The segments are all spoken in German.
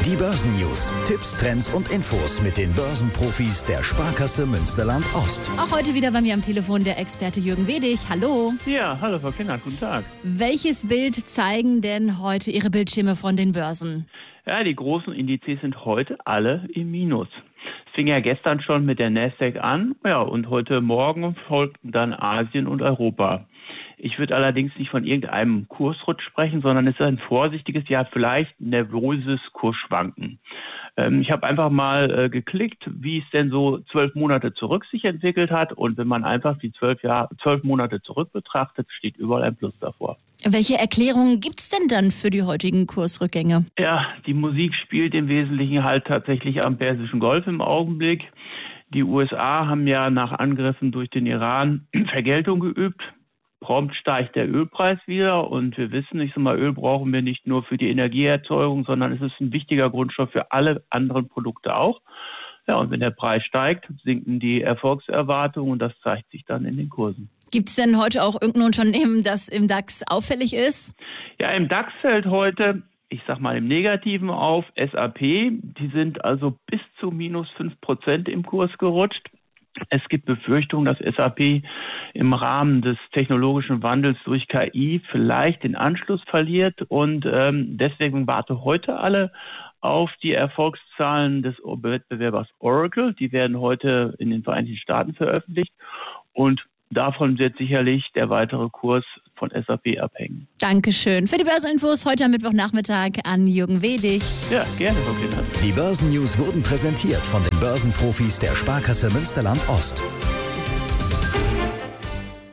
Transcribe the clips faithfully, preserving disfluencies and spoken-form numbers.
Die Börsennews, Tipps, Trends und Infos mit den Börsenprofis der Sparkasse Münsterland-Ost. Auch heute wieder bei mir am Telefon der Experte Jürgen Wedig. Hallo. Ja, hallo Frau Kinnert, guten Tag. Welches Bild zeigen denn heute Ihre Bildschirme von den Börsen? Ja, die großen Indizes sind heute alle im Minus. Es fing ja gestern schon mit der Nasdaq an, ja, und heute Morgen folgten dann Asien und Europa. Ich würde allerdings nicht von irgendeinem Kursrutsch sprechen, sondern es ist ein vorsichtiges, ja vielleicht nervöses Kursschwanken. Ähm, ich habe einfach mal äh, geklickt, wie es denn so zwölf Monate zurück sich entwickelt hat. Und wenn man einfach die zwölf Jahre, zwölf Monate zurück betrachtet, steht überall ein Plus davor. Welche Erklärungen gibt's denn dann für die heutigen Kursrückgänge? Ja, die Musik spielt im Wesentlichen halt tatsächlich am Persischen Golf im Augenblick. Die U S A haben ja nach Angriffen durch den Iran Vergeltung geübt. Prompt steigt der Ölpreis wieder und wir wissen, ich sag mal, Öl brauchen wir nicht nur für die Energieerzeugung, sondern es ist ein wichtiger Grundstoff für alle anderen Produkte auch. Ja, und wenn der Preis steigt, sinken die Erfolgserwartungen und das zeigt sich dann in den Kursen. Gibt es denn heute auch irgendein Unternehmen, das im DAX auffällig ist? Ja, im DAX fällt heute, ich sag mal im Negativen auf, S A P. Die sind also bis zu minus fünf Prozent im Kurs gerutscht. Es gibt Befürchtungen, dass S A P im Rahmen des technologischen Wandels durch K I vielleicht den Anschluss verliert und ähm, deswegen warte heute alle auf die Erfolgszahlen des Wettbewerbers Oracle. Die werden heute in den Vereinigten Staaten veröffentlicht und davon wird sicherlich der weitere Kurs von S A P abhängen. Dankeschön. Für die Börseninfos heute am Mittwochnachmittag an Jürgen Wedig. Ja, gerne, Frau Kinnert. Die Börsennews wurden präsentiert von den Börsenprofis der Sparkasse Münsterland-Ost.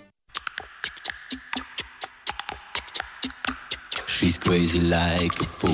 She's crazy like the fool.